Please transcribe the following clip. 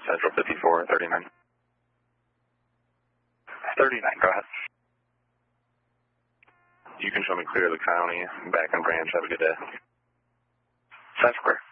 Central 54, 39. 39, go ahead. You can show me clear of the county, back in branch. Have a good day. That's clear.